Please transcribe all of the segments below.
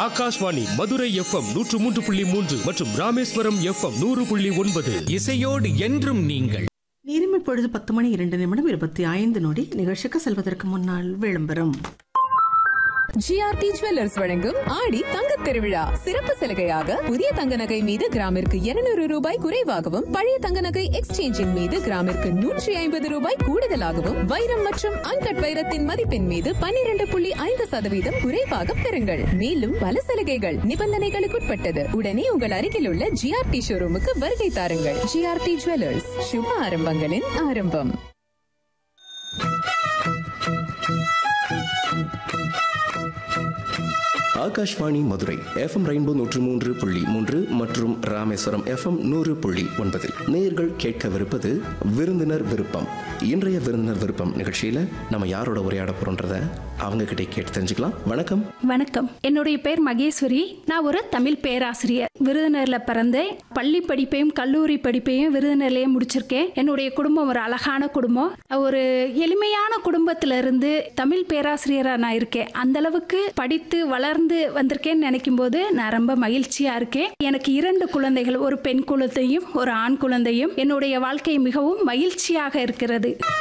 Akashvani Madurai FM 103.3 மற்றும் Rameswaram FM 100.9. இசையோடு என்றும் நீங்கள். நேரம் இப்பொழுது 10:02:25 நிகழ்ச்சிக்கு செல்வதற்கு முன்னால் விளம்பரம். ஜிஆர்டி ஜுவல்லர்ஸ் வழங்கும் ஆடி தங்கத் திருவிழா சிறப்பு சலுகையாக புதிய தங்க நகை மீது கிராமிற்கு 200 ரூபாய் குறைவாகவும், பழைய தங்க நகை எக்ஸ்சேஞ்சின் மீது கிராமிற்கு 150 ரூபாய் கூடுதலாகவும், வைரம் மற்றும் அன்கட் வைரத்தின் மதிப்பின் மீது 12.5% குறைவாக பெறுங்கள். மேலும் பல சலுகைகள் நிபந்தனைகளுக்குட்பட்டது. உடனே உங்கள் அருகில் உள்ள ஜிஆர்டி ஷோரூமுக்கு வருகை தாருங்கள். ஜிஆர்டி ஜுவல்லர்ஸ், சுப ஆரம்பங்களின் ஆரம்பம். ஆகாஷ்வாணி மதுரை எஃப்எம் ரெயின்போ 103.3 மற்றும் ராமேஸ்வரம் எஃப்எம் 100.9. நேயர்கள் கேட்கவிருப்பது விருந்தினர் விருப்பம். இன்றைய விருந்தினர் விருப்பம் நிகழ்ச்சியில நம்ம யாரோட உரையாட போறோன்றத அவங்க கிட்ட கேட்டு தெரிஞ்சுக்கலாம். வணக்கம். வணக்கம், என்னுடைய பேர் மகேஸ்வரி. நான் ஒரு தமிழ் பேராசிரியர். விருதுநர்ல பிறந்தேன். பள்ளி படிப்பையும் கல்லூரி படிப்பையும் விருதுநர்லயே முடிச்சிருக்கேன். என்னுடைய குடும்பம் ஒரு அழகான குடும்பம். ஒரு எளிமையான குடும்பத்தில இருந்து தமிழ் பேராசிரியரா நான் இருக்கேன். அந்த அளவுக்கு படித்து வளர்ந்து வந்திருக்கேன்னு நினைக்கும் போது நான் ரொம்ப மகிழ்ச்சியா இருக்கேன். எனக்கு 2 குழந்தைகள், ஒரு பெண் குழந்தையும் ஒரு ஆண் குழந்தையும். என்னுடைய வாழ்க்கை மிகவும் மகிழ்ச்சியாக இருக்கிறது.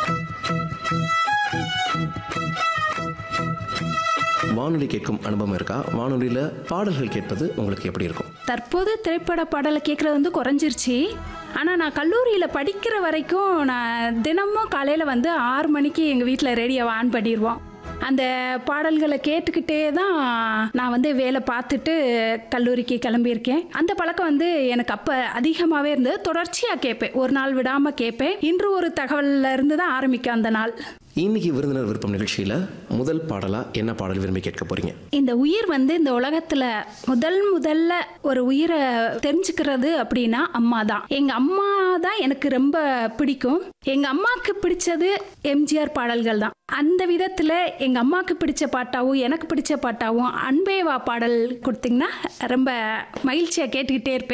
வானொலி கேட்கும் அனுபவம் இருக்கா? வானொலியில பாடல்கள் கேட்பது உங்களுக்கு எப்படி இருக்கும்? தற்போது திரைப்பட பாடலை கேட்கறது குறைஞ்சிருச்சு. ஆனால் நான் கல்லூரியில் படிக்கிற வரைக்கும் நான் தினமும் காலையில் 6 மணிக்கு எங்கள் வீட்டில் ரேடியோவை ஆன் பண்ணிடுவோம். அந்த பாடல்களை கேட்டுக்கிட்டே தான் நான் வேலை பார்த்துட்டு கல்லூரிக்கு கிளம்பியிருக்கேன். அந்த பழக்கம் எனக்கு அப்போ அதிகமாகவே இருந்தது. தொடர்ச்சியாக கேட்பேன், ஒரு நாள் விடாமல் கேட்பேன். இன்று ஒரு தகவலில் இருந்து தான் ஆரம்பிக்கும் அந்த நாள். இன்னைக்கு விருந்தினர் விருப்பம் நிகழ்ச்சியில முதல் பாடலா என்ன பாடல் விரும்பி கேட்க போறீங்க? இந்த உயிர் இந்த உலகத்துல முதல்ல ஒரு உயிரை தெரிஞ்சுக்கிறது அப்படின்னா அம்மா தான். எங்க அம்மா தான் எனக்கு ரொம்ப பிடிக்கும். எங்க அம்மாவுக்கு பிடிச்சது எம்ஜிஆர் பாடல்கள் தான். அந்த விதத்துல எங்க அம்மாவுக்கு பிடிச்ச பாட்டாவும் எனக்கு பிடிச்ச பாட்டாவும் அன்பே வா பாடல் கொடுத்தீங்கன்னா ரொம்ப மகிழ்ச்சியா கேட்டுக்கிட்டே இருப்பேன்.